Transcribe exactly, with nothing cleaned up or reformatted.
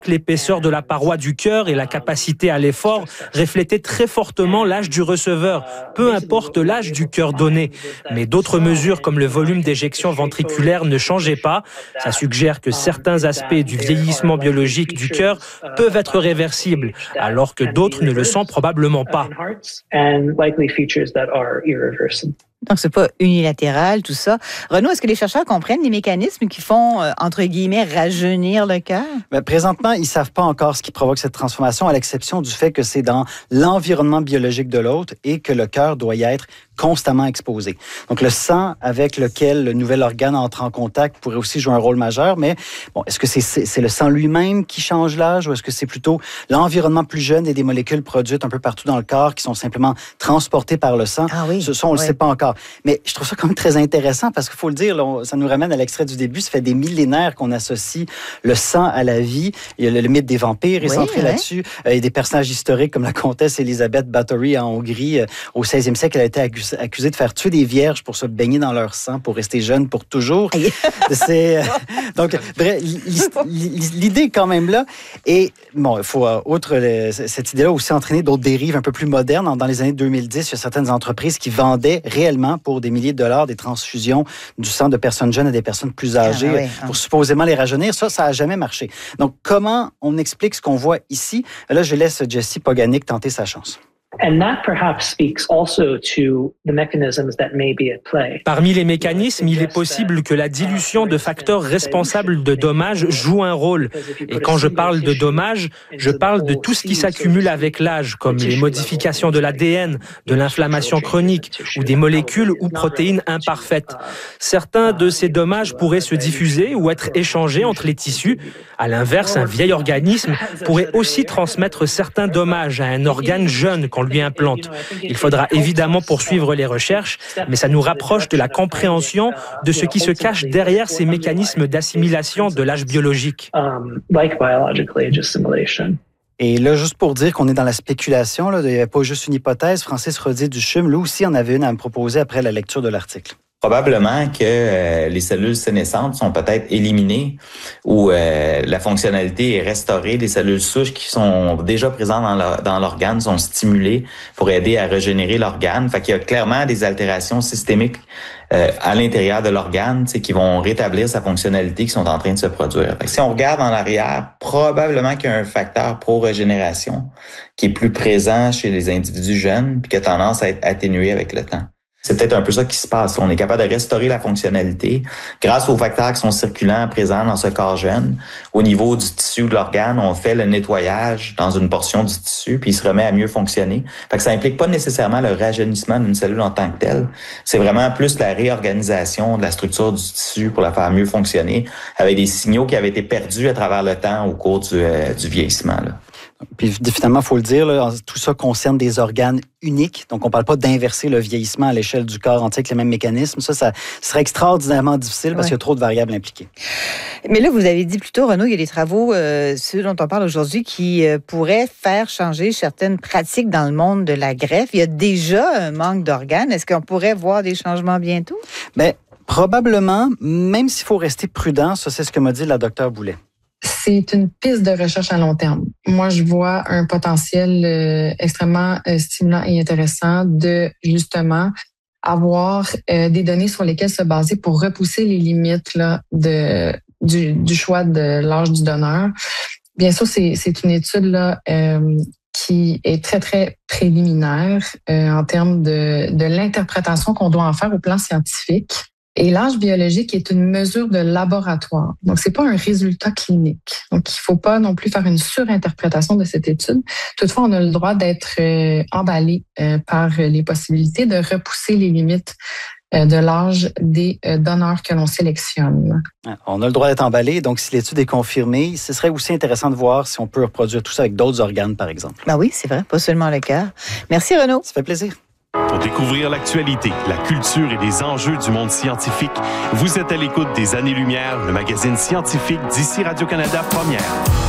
L'épaisseur de la paroi du cœur et la capacité à l'effort reflétaient très fortement l'âge du receveur, peu importe l'âge du cœur donné. Mais d'autres mesures comme le volume d'éjection ventriculaire ne changeaient pas. Ça suggère que certains aspects du vieillissement biologique du cœur peuvent être réversibles, alors que d'autres ne le sont probablement pas. Donc, c'est pas unilatéral, tout ça. Renaud, est-ce que les chercheurs comprennent les mécanismes qui font, euh, entre guillemets, rajeunir le cœur? Bien, présentement, ils savent pas encore ce qui provoque cette transformation, à l'exception du fait que c'est dans l'environnement biologique de l'autre et que le cœur doit y être constamment exposé. Donc, le sang avec lequel le nouvel organe entre en contact pourrait aussi jouer un rôle majeur, mais bon, est-ce que c'est, c'est, c'est le sang lui-même qui change l'âge ou est-ce que c'est plutôt l'environnement plus jeune et des molécules produites un peu partout dans le corps qui sont simplement transportées par le sang? Ah oui. Ce sont, on ne oui. le sait pas encore. Mais je trouve ça quand même très intéressant parce qu'il faut le dire, là, on, ça nous ramène à l'extrait du début. Ça fait des millénaires qu'on associe le sang à la vie. Il y a le, le mythe des vampires est oui, centré oui. là-dessus. Euh, il y a des personnages historiques comme la comtesse Elisabeth Bathory en Hongrie. Euh, au seizième siècle, elle a été accusée, accusée de faire tuer des vierges pour se baigner dans leur sang, pour rester jeune pour toujours. C'est, euh, donc, bref, l'idée est quand même là. Et bon, il faut, euh, outre le, cette idée-là, aussi entraîner d'autres dérives un peu plus modernes. Dans, dans les années deux mille dix, il y a certaines entreprises qui vendaient réellement pour des milliers de dollars des transfusions du sang de personnes jeunes à des personnes plus âgées ah, oui, hein. pour supposément les rajeunir. Ça, ça n'a jamais marché. Donc, comment on explique ce qu'on voit ici? Là, je laisse Jessie Poganic tenter sa chance. Parmi les mécanismes, il est possible que la dilution de facteurs responsables de dommages joue un rôle. Et quand je parle de dommages, je parle de tout ce qui s'accumule avec l'âge, comme les modifications de l'A D N, de l'inflammation chronique ou des molécules ou protéines imparfaites. Certains de ces dommages pourraient se diffuser ou être échangés entre les tissus. À l'inverse, un vieil organisme pourrait aussi transmettre certains dommages à un organe jeune qu'on lui implante. Il faudra évidemment poursuivre les recherches, mais ça nous rapproche de la compréhension de ce qui se cache derrière ces mécanismes d'assimilation de l'âge biologique. Et là, juste pour dire qu'on est dans la spéculation, là, il n'y avait pas juste une hypothèse, Francis Rodier-Duchesne, lui aussi en avait une à me proposer après la lecture de l'article. Probablement que euh, les cellules sénescentes sont peut-être éliminées ou euh, la fonctionnalité est restaurée. Les cellules souches qui sont déjà présentes dans, le, dans l'organe sont stimulées pour aider à régénérer l'organe. Fait qu'il y a clairement des altérations systémiques euh, à l'intérieur de l'organe, tu sais, qui vont rétablir sa fonctionnalité, qui sont en train de se produire. Fait que si on regarde en arrière, probablement qu'il y a un facteur pro-régénération qui est plus présent chez les individus jeunes puis qui a tendance à être atténué avec le temps. C'est peut-être un peu ça qui se passe. On est capable de restaurer la fonctionnalité grâce aux facteurs qui sont circulants présents dans ce corps jeune. Au niveau du tissu de l'organe, on fait le nettoyage dans une portion du tissu, puis il se remet à mieux fonctionner. Fait que ça implique pas nécessairement le rajeunissement d'une cellule en tant que telle. C'est vraiment plus la réorganisation de la structure du tissu pour la faire mieux fonctionner, avec des signaux qui avaient été perdus à travers le temps au cours du, euh, du vieillissement, là. Puis finalement, il faut le dire, là, tout ça concerne des organes uniques. Donc, on ne parle pas d'inverser le vieillissement à l'échelle du corps entier avec les mêmes mécanismes. Ça, ça serait extraordinairement difficile parce ouais. qu'il y a trop de variables impliquées. Mais là, vous avez dit plus tôt, Renaud, il y a des travaux, euh, ceux dont on parle aujourd'hui, qui euh, pourraient faire changer certaines pratiques dans le monde de la greffe. Il y a déjà un manque d'organes. Est-ce qu'on pourrait voir des changements bientôt? Bien, probablement, même s'il faut rester prudent, ça, c'est ce que m'a dit la docteure Boulet. C'est une piste de recherche à long terme. Moi, je vois un potentiel euh, extrêmement euh, stimulant et intéressant de, justement, avoir euh, des données sur lesquelles se baser pour repousser les limites là, de, du, du choix de l'âge du donneur. Bien sûr, c'est, c'est une étude là, euh, qui est très, très préliminaire euh, en termes de, de l'interprétation qu'on doit en faire au plan scientifique. Et l'âge biologique est une mesure de laboratoire. Donc, c'est pas un résultat clinique. Donc, il faut pas non plus faire une surinterprétation de cette étude. Toutefois, on a le droit d'être euh, emballé euh, par les possibilités de repousser les limites euh, de l'âge des euh, donneurs que l'on sélectionne. On a le droit d'être emballé. Donc, si l'étude est confirmée, ce serait aussi intéressant de voir si on peut reproduire tout ça avec d'autres organes, par exemple. Ben oui, c'est vrai. Pas seulement le cœur. Merci, Renaud. Ça fait plaisir. Pour découvrir l'actualité, la culture et les enjeux du monde scientifique, vous êtes à l'écoute des Années-Lumière, le magazine scientifique d'ici Radio-Canada Première.